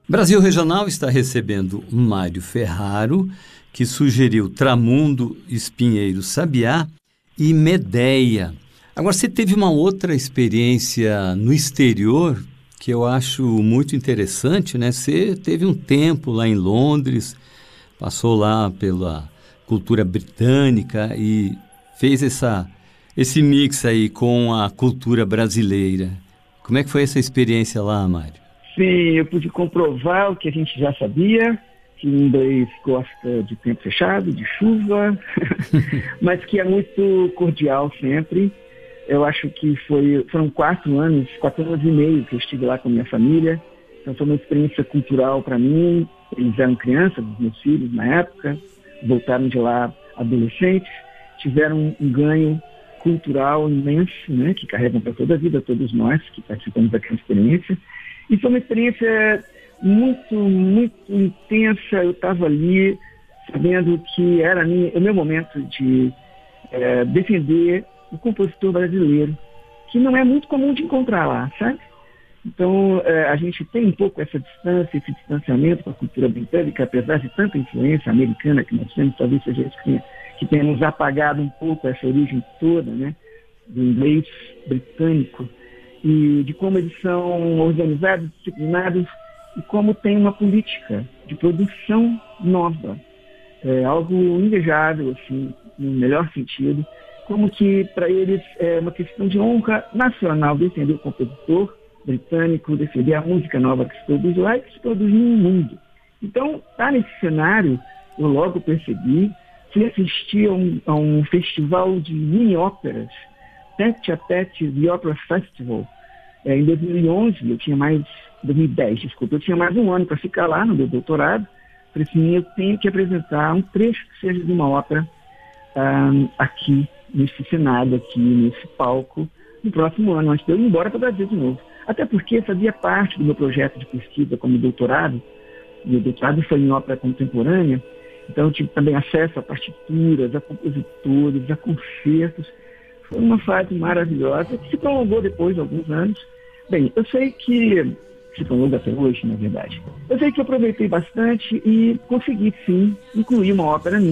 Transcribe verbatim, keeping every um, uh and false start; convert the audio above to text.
Brasil Regional está recebendo Mário Ferraro, que sugeriu Tramundo, Espinheiro Sabiá e Medéia. Agora, você teve uma outra experiência no exterior que eu acho muito interessante, né? Você teve um tempo lá em Londres, passou lá pela cultura britânica e fez essa, esse mix aí com a cultura brasileira. Como é que foi essa experiência lá, Mário? Sim, eu pude comprovar o que a gente já sabia, que o inglês gosta de tempo fechado, de chuva, mas que é muito cordial sempre. Eu acho que foi, foram quatro anos, quatro anos e meio que eu estive lá com a minha família. Então foi uma experiência cultural para mim. Eles eram crianças, meus filhos na época, voltaram de lá adolescentes, tiveram um ganho cultural imenso, né, que carregam para toda a vida, todos nós que participamos daquela experiência. E foi uma experiência muito, muito intensa. Eu estava ali sabendo que era minha, o meu momento de é, defender o compositor brasileiro, que não é muito comum de encontrar lá, sabe? Então, é, a gente tem um pouco essa distância, esse distanciamento com a cultura britânica, apesar de tanta influência americana que nós temos, talvez seja isso que tenha, que tenha nos apagado um pouco essa origem toda, né, do inglês britânico, e de como eles são organizados, disciplinados, e como tem uma política de produção nova. É algo invejável, assim, no melhor sentido, como que para eles é uma questão de honra nacional defender o compositor britânico, defender a música nova que se produz lá e que se produz no mundo. Então, tá nesse cenário, eu logo percebi, fui assistir a um, a um festival de mini-óperas, Tete a Tete The Opera Festival, é, em dois mil e onze, eu tinha mais, dois mil e dez, desculpa, eu tinha mais um ano para ficar lá no meu doutorado. Falei assim, eu tenho que apresentar um trecho que seja de uma ópera um, aqui, nesse cenário, aqui, nesse palco, no próximo ano, antes de eu ir embora para o Brasil de novo. Até porque fazia parte do meu projeto de pesquisa como doutorado. Meu doutorado foi em ópera contemporânea, então eu tive também acesso a partituras, a compositores, a concertos. Foi uma fase maravilhosa que se prolongou depois de alguns anos. Bem, eu sei que se prolonga até hoje, na verdade. Eu sei que eu aproveitei bastante e consegui, sim, incluir uma ópera minha.